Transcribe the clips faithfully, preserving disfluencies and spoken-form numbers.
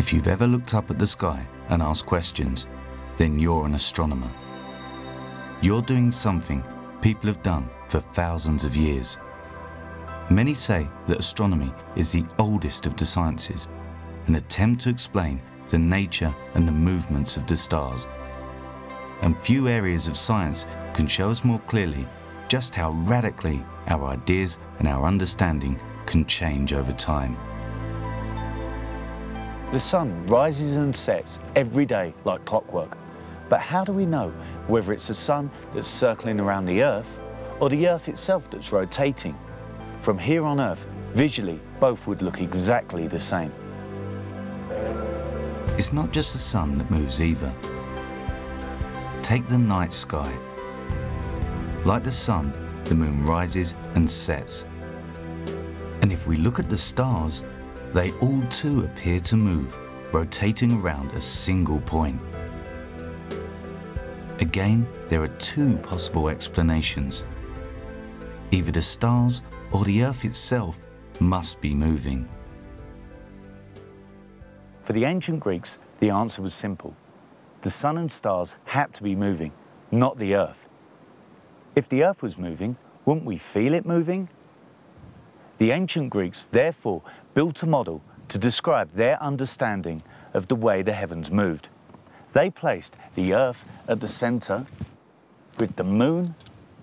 If you've ever looked up at the sky and asked questions, then you're an astronomer. You're doing something people have done for thousands of years. Many say that astronomy is the oldest of the sciences, an attempt to explain the nature and the movements of the stars. And few areas of science can show us more clearly just how radically our ideas and our understanding can change over time. The sun rises and sets every day like clockwork. But how do we know whether it's the sun that's circling around the Earth or the Earth itself that's rotating? From here on Earth, visually, both would look exactly the same. It's not just the sun that moves either. Take the night sky. Like the sun, the moon rises and sets. And if we look at the stars, they all too appear to move, rotating around a single point. Again, there are two possible explanations. Either the stars or the Earth itself must be moving. For the ancient Greeks, the answer was simple. The sun and stars had to be moving, not the Earth. If the Earth was moving, wouldn't we feel it moving? The ancient Greeks therefore built a model to describe their understanding of the way the heavens moved. They placed the Earth at the centre, with the moon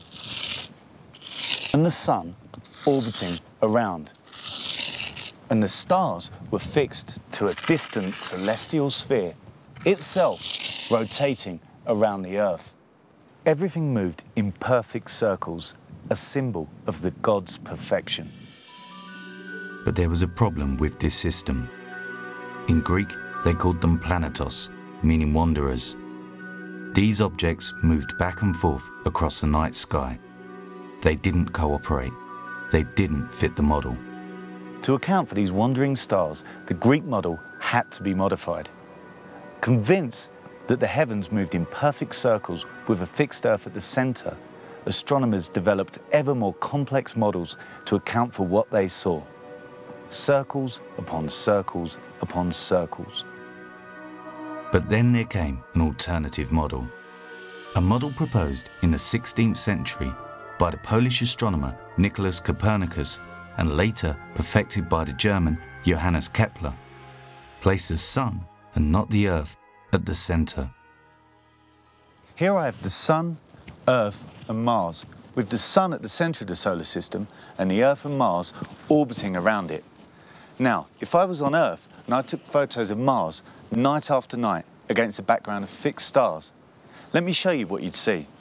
and the sun orbiting around. And the stars were fixed to a distant celestial sphere, itself rotating around the Earth. Everything moved in perfect circles, a symbol of the God's perfection. But there was a problem with this system. In Greek, they called them planetos, meaning wanderers. These objects moved back and forth across the night sky. They didn't cooperate. They didn't fit the model. To account for these wandering stars, the Greek model had to be modified. Convinced that the heavens moved in perfect circles with a fixed Earth at the centre, astronomers developed ever more complex models to account for what they saw. Circles upon circles upon circles. But then there came an alternative model. A model proposed in the sixteenth century by the Polish astronomer Nicholas Copernicus and later perfected by the German Johannes Kepler, placed the sun and not the Earth at the centre. Here I have the sun, Earth and Mars, with the sun at the centre of the solar system and the Earth and Mars orbiting around it. Now, if I was on Earth and I took photos of Mars night after night against a background of fixed stars, let me show you what you'd see.